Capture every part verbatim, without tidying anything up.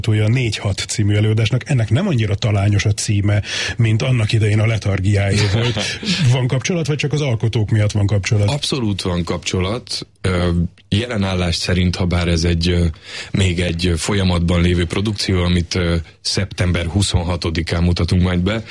a négy hat című előadásnak. Ennek nem annyira talányos a címe, mint annak idején a Letargiáé volt. Van kapcsolat, vagy csak az alkotók miatt van kapcsolat? Abszolút van kapcsolat. Jelen állás szerint, ha bár ez egy még egy folyamatban lévő produkció, amit szeptember huszonhatodikán mutatunk majd be,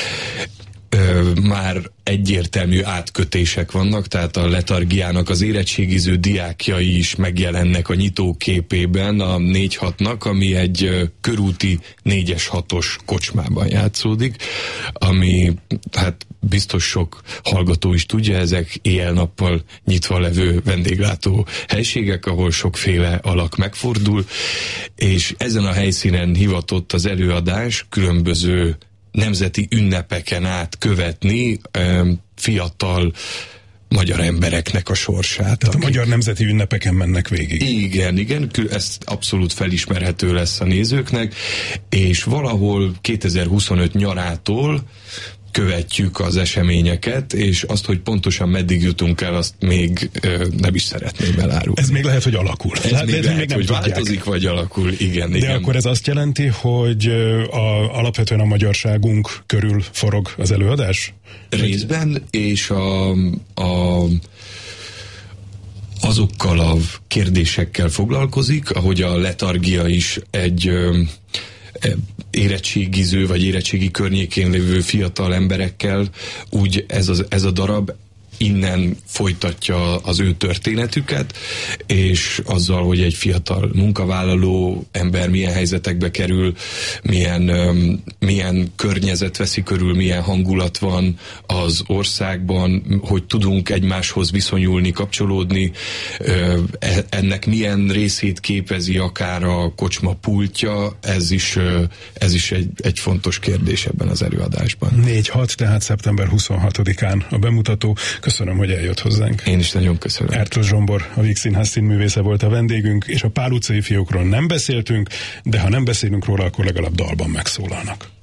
már egyértelmű átkötések vannak, tehát a Letargiának az érettségiző diákjai is megjelennek a nyitóképében a négy hatnak, ami egy körúti négyes hatos kocsmában játszódik, ami hát biztos sok hallgató is tudja, ezek éjjel-nappal nyitva levő vendéglátó helységek, ahol sokféle alak megfordul, és ezen a helyszínen hivatott az előadás különböző nemzeti ünnepeken át követni um, fiatal magyar embereknek a sorsát. Tehát akik... a magyar nemzeti ünnepeken mennek végig. Igen, igen, ez abszolút felismerhető lesz a nézőknek, és valahol kétezer-huszonöt nyarától követjük az eseményeket, és azt, hogy pontosan meddig jutunk el, azt még ö, nem is szeretném elárulni. Ez még lehet, hogy alakul. Ez lehet, még ez lehet, még nem hogy tudják. Változik, vagy alakul, igen. De igen. akkor ez azt jelenti, hogy a, alapvetően a magyarságunk körül forog az előadás? Részben, és a, a azokkal a kérdésekkel foglalkozik, ahogy a Letargia is egy ö, érettségiző vagy érettségi környékén lévő fiatal emberekkel, úgy ez, az, ez a darab innen folytatja az ő történetüket, és azzal, hogy egy fiatal munkavállaló ember milyen helyzetekbe kerül, milyen, um, milyen környezet veszi körül, milyen hangulat van az országban, hogy tudunk egymáshoz viszonyulni, kapcsolódni, uh, ennek milyen részét képezi akár a kocsma pultja, ez is, uh, ez is egy, egy fontos kérdés ebben az előadásban. négy hat, tehát szeptember huszonhatodikán a bemutató. Köszönöm, hogy eljött hozzánk. Én is nagyon köszönöm. Ertl Zsombor, a Víg Színház színművésze volt a vendégünk, és a Pál utcai fiókról nem beszéltünk, de ha nem beszélünk róla, akkor legalább dalban megszólalnak.